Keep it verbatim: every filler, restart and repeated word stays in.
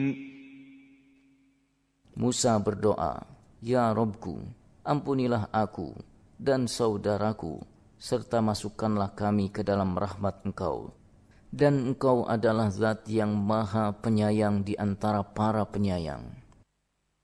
Musa berdoa, "Ya Rabbku, ampunilah aku dan saudaraku, serta masukkanlah kami ke dalam rahmat Engkau. Dan Engkau adalah Zat yang Maha Penyayang di antara para penyayang."